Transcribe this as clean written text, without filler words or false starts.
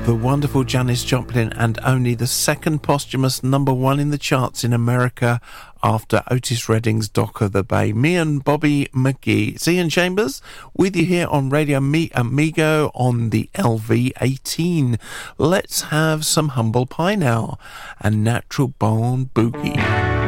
The wonderful Janis Joplin, and only the second posthumous #1 in the charts in America after Otis Redding's Dock of the Bay. Me and Bobby McGee. It's Ian Chambers with you here on Radio Mi Amigo on the LV18. Let's have some Humble Pie now and Natural Born Boogie.